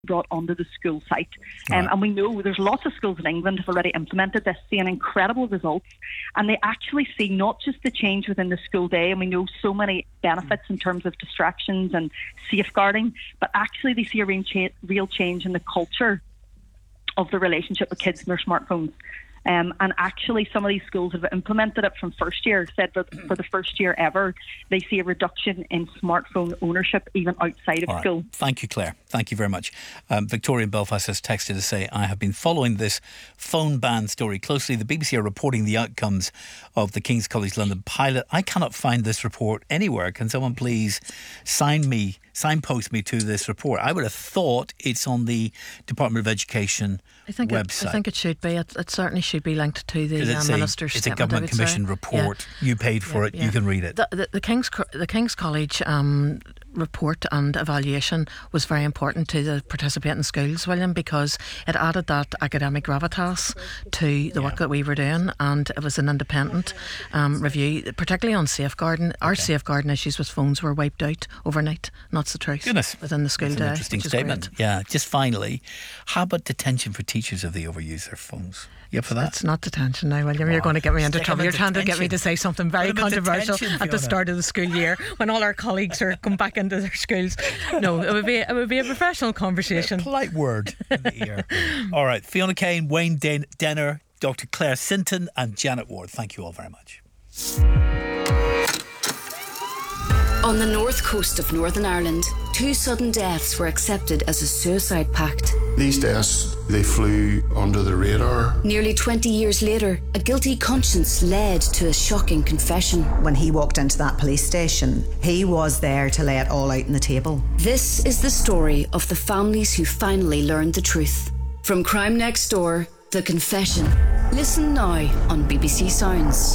brought onto the school site. And we know there's lots of schools in England have already implemented this, seeing incredible results. And they actually see not just the change within the school day, and we know so many benefits in terms of distractions and safeguarding, but actually they see a real change in the culture of the relationship with kids and their smartphones. And actually some of these schools have implemented it from first year, said that for the first year ever, they see a reduction in smartphone ownership even outside of school. Thank you, Claire. Thank you very much. Victoria in Belfast has texted to say, I have been following this phone ban story closely. The BBC are reporting the outcomes of the King's College London pilot. I cannot find this report anywhere. Can someone please signpost me to this report? I would have thought it's on the Department of Education website. I think it should be. It certainly should be linked to the Minister's statement. It's a Government Commission report. Yeah. You paid for it. Yeah. You can read it. The King's College report and evaluation was very important to the participating schools, William, because it added that academic gravitas to the work that we were doing, and it was an independent review, particularly on safeguarding. Our safeguarding issues with phones were wiped out overnight. That's the truth. Goodness. Within the school day. Interesting statement. Yeah. Just finally, how about detention for teachers if they overuse their phones? You up for that? It's not detention now, William. You're going to get me into trouble. You're trying to get me to say something very controversial at the start of the school year when all our colleagues are come back into their schools. No, it would be a professional conversation. A polite word in the ear. All right, Fiona Kane, Wayne Denner, Dr. Claire Sinton and Janet Ward. Thank you all very much. On the north coast of Northern Ireland, 2 sudden deaths were accepted as a suicide pact. These deaths, they flew under the radar. Nearly 20 years later, a guilty conscience led to a shocking confession. When he walked into that police station, he was there to lay it all out on the table. This is the story of the families who finally learned the truth. From Crime Next Door, The Confession. Listen now on BBC Sounds.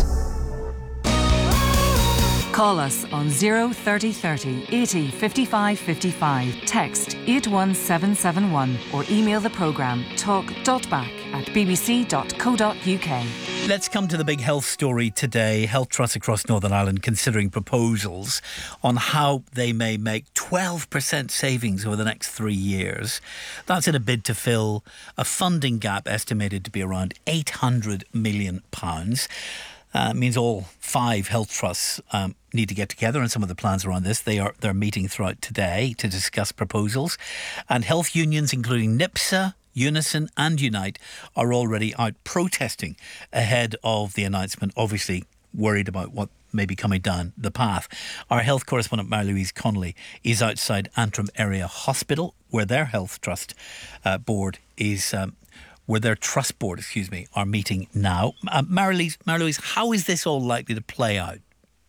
Call us on 03030 80 55 55. Text 81771 or email the programme talk.back@bbc.co.uk. Let's come to the big health story today. Health trusts across Northern Ireland considering proposals on how they may make 12% savings over the next 3 years. That's in a bid to fill a funding gap estimated to be around £800 million. Means all 5 health trusts need to get together on some of the plans around this. They're meeting throughout today to discuss proposals. And health unions, including NIPSA, Unison and Unite, are already out protesting ahead of the announcement, obviously worried about what may be coming down the path. Our health correspondent Mary-Louise Connolly is outside Antrim Area Hospital, where their health trust board is... where their trust board, are meeting now. Mary-Louise, how is this all likely to play out?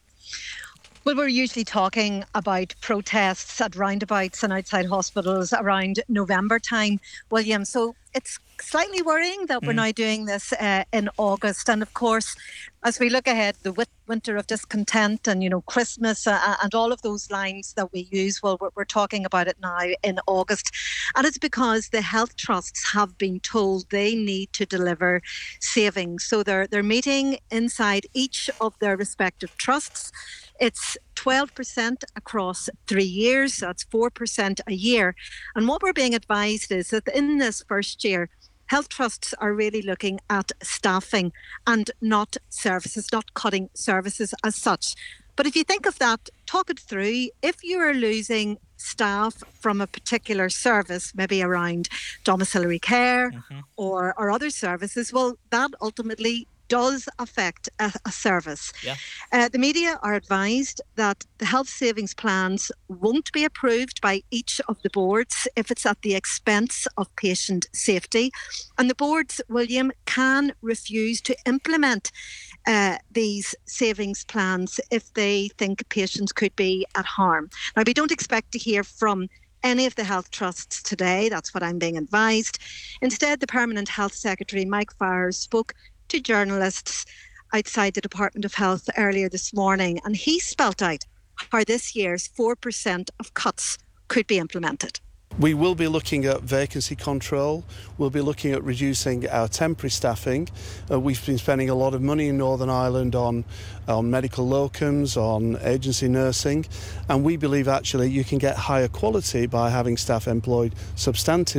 Well, we're usually talking about protests at roundabouts and outside hospitals around November time, William. So it's slightly worrying that we're now doing this in August. And of course, as we look ahead, the winter of discontent and, Christmas and all of those lines that we use, well, we're talking about it now in August. And it's because the health trusts have been told they need to deliver savings. So they're meeting inside each of their respective trusts. It's 12% across 3 years. That's 4% a year. And what we're being advised is that in this first year, health trusts are really looking at staffing and not services, not cutting services as such. But if you think of that, talk it through. If you are losing staff from a particular service, maybe around domiciliary care or other services, well, that ultimately does affect a service. Yeah. The media are advised that the health savings plans won't be approved by each of the boards if it's at the expense of patient safety. And the boards, William, can refuse to implement these savings plans if they think patients could be at harm. Now, we don't expect to hear from any of the health trusts today. That's what I'm being advised. Instead, the Permanent Health Secretary, Mike Farr, spoke to journalists outside the Department of Health earlier this morning, and he spelt out how this year's 4% of cuts could be implemented. We will be looking at vacancy control. We'll be looking at reducing our temporary staffing. We've been spending a lot of money in Northern Ireland on medical locums, on agency nursing, and we believe actually you can get higher quality by having staff employed substantively